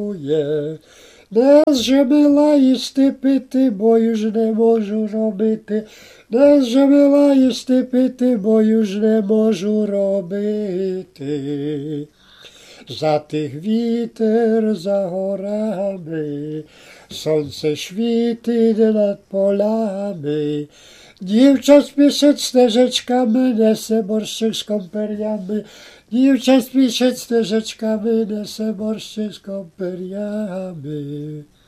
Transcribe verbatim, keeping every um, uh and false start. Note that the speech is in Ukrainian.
Не зжемила їсти пити, бо już не можу робити. Не зжемила їсти пити, бо już не можу робити. За тих вітер за горами, сонце świti над полями. Дівча спішить стежечками, несе борщик з компер'ями. Дівча спішить стежечками, несе борщик з компер'ями.